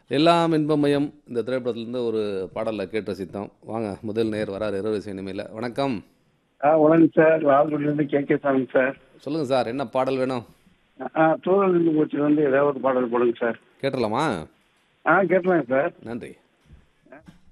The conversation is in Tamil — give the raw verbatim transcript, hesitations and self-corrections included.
எல்லாம் இன்பமயம் இந்த திரைப்படத்துலேருந்து ஒரு பாடலில் கேட்டு ரசித்தோம். வாங்க, முதல் நேர் வராரு இரவு இசை இனிமையில். வணக்கம். ஆ வணக்கம் சார். லால்குடியிலேருந்து கே கே சாமி சார். சொல்லுங்கள் சார், என்ன பாடல் வேணும்? ஆ தூரல் இருந்து போச்சுல வந்து ஏதாவது ஒரு பாடல் போடுங்க சார். கேட்டுடலாமா? ஆ கேட்டலாங்க சார். நன்றி.